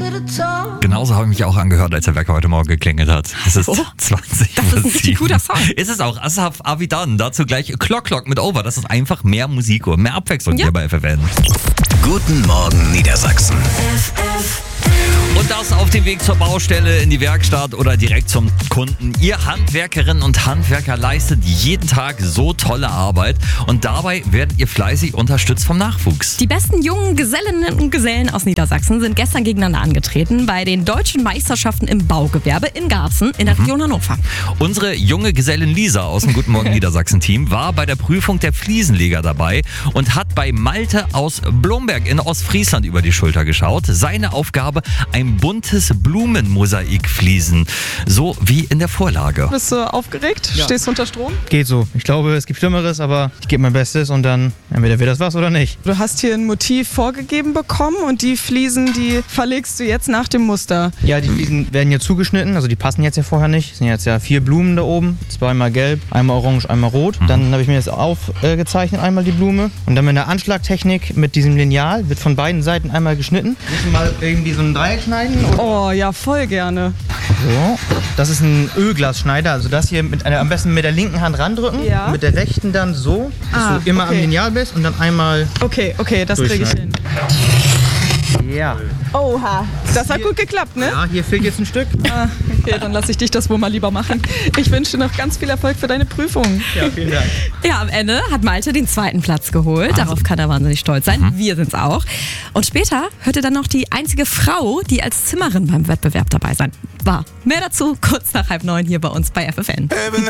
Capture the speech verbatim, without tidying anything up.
Genauso habe ich mich auch angehört, als der Wecker heute Morgen geklingelt hat. Es ist Oh, zwanzig das ist ein richtig guter Song. Ist es auch. Asaf Avidan, dazu gleich Clock Clock mit Over. Das ist einfach mehr Musik und mehr Abwechslung Ja. hier bei F F N. Guten Morgen Niedersachsen. Und das auf dem Weg zur Baustelle, in die Werkstatt oder direkt zum Kunden. Ihr Handwerkerinnen und Handwerker leistet jeden Tag so tolle Arbeit und dabei werdet ihr fleißig unterstützt vom Nachwuchs. Die besten jungen Gesellinnen und Gesellen aus Niedersachsen sind gestern gegeneinander angetreten bei den deutschen Meisterschaften im Baugewerbe in Garbsen in der Region Hannover. Unsere junge Gesellin Lisa aus dem Guten Morgen Niedersachsen-Team war bei der Prüfung der Fliesenleger dabei und hat bei Malte aus Blomberg in Ostfriesland über die Schulter geschaut. Seine Aufgabe, ein buntes Blumenmosaik fließen, so wie in der Vorlage. Bist du aufgeregt? Ja. Stehst du unter Strom? Geht so. Ich glaube, es gibt Schlimmeres, aber ich gebe mein Bestes und dann entweder wird das was oder nicht. Du hast hier ein Motiv vorgegeben bekommen und die Fliesen, die verlegst du jetzt nach dem Muster. Ja, die Fliesen werden hier zugeschnitten, also die passen jetzt ja vorher nicht. Es sind jetzt ja vier Blumen da oben, zweimal gelb, einmal orange, einmal rot. Dann habe ich mir das aufgezeichnet, einmal die Blume. Und dann mit der Anschlagtechnik mit diesem Lineal wird von beiden Seiten einmal geschnitten. Müssen wir mal irgendwie so ein Dreieck schneiden? Oder? Oh ja, voll gerne. So. Das ist ein Ölglasschneider, also das hier mit einer, am besten mit der linken Hand randrücken, Ja. mit der rechten dann so, dass Ah, du immer okay. am Lineal bist und dann einmal... Okay, okay, das kriege ich hin. Ja. Oha, das hat gut geklappt, ne? Ja, hier fehlt jetzt ein Stück. Ah, okay, dann lasse ich dich das wohl mal lieber machen. Ich wünsche dir noch ganz viel Erfolg für deine Prüfung. Ja, vielen Dank. Ja, am Ende hat Malte den zweiten Platz geholt. Darauf kann er wahnsinnig stolz sein. Wir sind's auch. Und später hört ihr dann noch die einzige Frau, die als Zimmerin beim Wettbewerb dabei sein war. Mehr dazu kurz nach halb neun hier bei uns bei F F N.